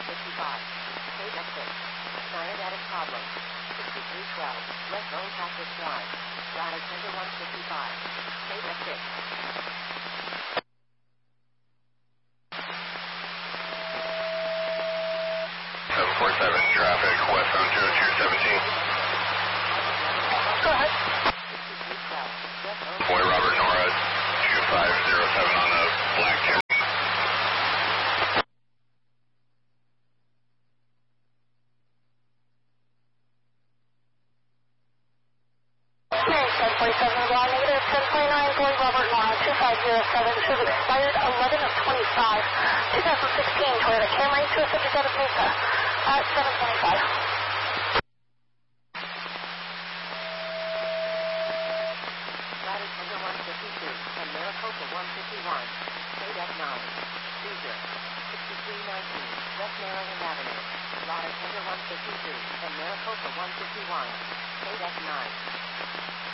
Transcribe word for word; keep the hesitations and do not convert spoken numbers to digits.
fifty-five. K F six. Cyanotic problem. sixty-three twelve. Left zone practice drive. Data center one fifty-five. K F six. seven forty-seven traffic, west on two two seventeen. Go ahead. Boy Robert Nora, two five zero seven on the black Camry. seven forty-seven, ground negative, ten twenty-nine, Boy Robert Nora, two five zero seven, should have expired eleven of twenty-five, twenty sixteen Toyota Camry, two fifty-seven Mesa, at seven twenty-five. Data center one fifty-two. And Maricopa one fifty-one. K F nine. Cruiser. sixty-three nineteen. West Maryland Avenue. Data center one fifty-two. And Maricopa one fifty-one. K F nine.